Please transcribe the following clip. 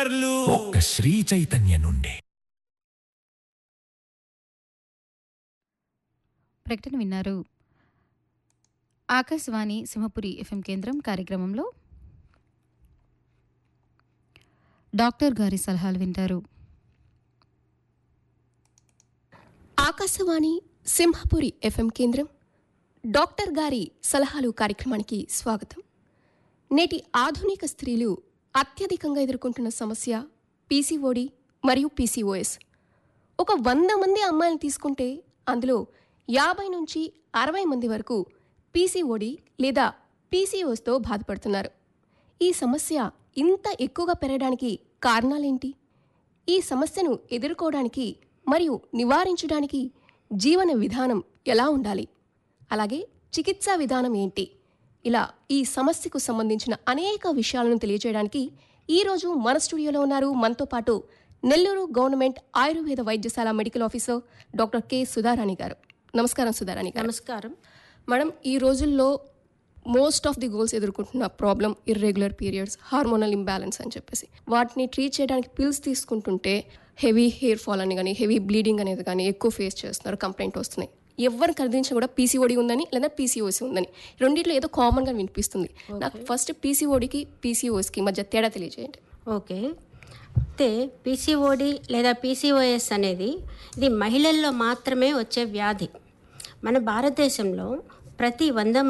స్టిక్కర్లు ఒక్క శ్రీ చైతన్య నుండి. ప్రకటన విన్నారు. ఆకాశవాణి సింహపురి ఎఫ్ఎం కేంద్రం కార్యక్రమంలో డాక్టర్ గారి సలహాలు వింటారు. ఆకాశవాణి సింహపురి ఎఫ్ఎం కేంద్రం డాక్టర్ గారి సలహాలు కార్యక్రమానికి స్వాగతం. నేటి ఆధునిక స్త్రీలు అత్యధికంగా ఎదుర్కొంటున్న సమస్య పీసీఓడి మరియు పీసీఓఎస్. ఒక 100 మంది అమ్మాయిలను తీసుకుంటే అందులో 50 నుంచి 60 మంది వరకు పీసీఓడి లేదా పీసీఓఎస్తో బాధపడుతున్నారు. ఈ సమస్య ఇంత ఎక్కువగా పెరగడానికి కారణాలేంటి? ఈ సమస్యను ఎదుర్కోవడానికి మరియు నివారించడానికి జీవన విధానం ఎలా ఉండాలి? అలాగే చికిత్సా విధానం ఏంటి? ఇలా ఈ సమస్యకు సంబంధించిన అనేక విషయాలను తెలియజేయడానికి ఈరోజు మన స్టూడియోలో ఉన్నారు మనతో పాటు నెల్లూరు గవర్నమెంట్ ఆయుర్వేద వైద్యశాల medical officer doctor K Sudharani గారు. నమస్కారం సుధారాణి గారు. నమస్కారం మేడం, ఈ రోజుల్లో మోస్ట్ ఆఫ్ ది గర్ల్స్ ఎదుర్కొంటున్న problem irregular periods, hormonal imbalance అని చెప్పేసి వాటిని ట్రీట్ చేయడానికి పిల్స్ తీసుకుంటుంటే హెవీ హెయిర్ ఫాల్ అని కానీ హెవీ బ్లీడింగ్ అనేది కానీ ఎక్కువ ఫేస్ చేస్తున్నారు, కంప్లైంట్ వస్తున్నాయి. ఎవరిని కదిలించినా కూడా పీసీఓడి ఉందని లేదా పీసీఓఎస్ ఉందని, రెండిట్లో ఏదో కామన్గా వినిపిస్తుంది. నాకు ఫస్ట్ పీసీఓడికి పీసీఓఎస్కి మధ్య తేడా తెలియజేయండి. ఓకే. అయితే పీసీఓడి లేదా పీసీఓఎస్ అనేది ఇది మహిళల్లో మాత్రమే వచ్చే వ్యాధి. మన భారతదేశంలో ప్రతి 100